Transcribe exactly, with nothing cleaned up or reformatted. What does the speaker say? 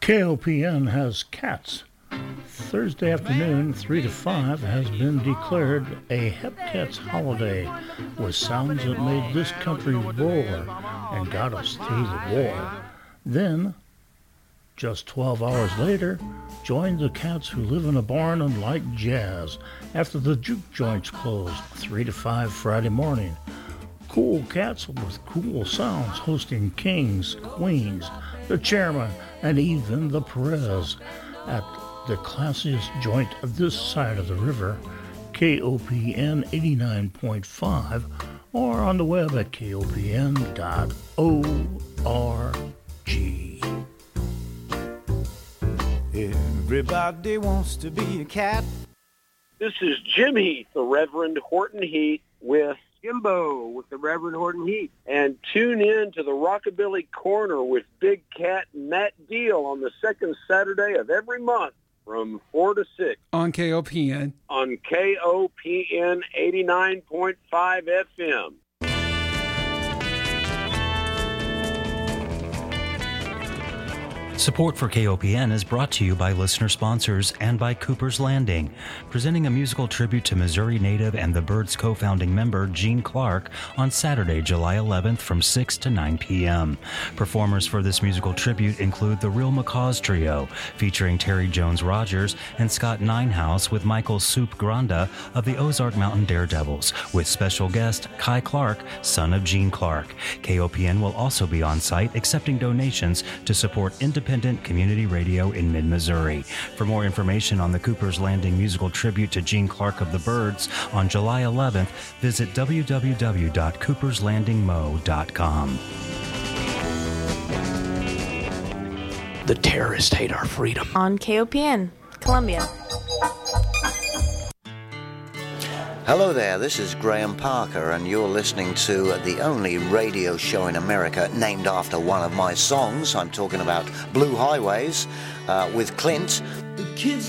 K O P N has cats. Thursday afternoon, three to five, has been declared a Hepcats holiday with sounds that made this country roar and got us through the war. Then, just twelve hours later, join the cats who live in a barn and like jazz after the juke joints closed, three to five Friday morning. Cool cats with cool sounds hosting kings, queens, the chairman, and even the Perez at the classiest joint this side of the river, K O P N eighty-nine point five, or on the web at K O P N dot org. Everybody wants to be a cat. This is Jim Heath, the Reverend Horton Heath, with Jimbo with the Reverend Horton Heath. And tune in to the Rockabilly Corner with Big Cat and Matt Deal on the second Saturday of every month from four to six. On K O P N. On K O P N eighty-nine point five F M. Support for K O P N is brought to you by listener sponsors and by Cooper's Landing, presenting a musical tribute to Missouri native and the Byrds co-founding member Gene Clark on Saturday, July eleventh from six to nine p.m. Performers for this musical tribute include the Real Macaws Trio, featuring Terry Jones Rogers and Scott Ninehouse with Michael Soup Granda of the Ozark Mountain Daredevils, with special guest Kai Clark, son of Gene Clark. K O P N will also be on site accepting donations to support independent Independent community radio in mid-Missouri. For more information on the Cooper's Landing musical tribute to Gene Clark of the Byrds on July eleventh, visit w w w dot coopers landing mo dot com. The terrorists hate our freedom. On K O P N, Columbia. Hello there, this is Graham Parker, and you're listening to the only radio show in America named after one of my songs. I'm talking about Blue Highways uh, with Clint. The kids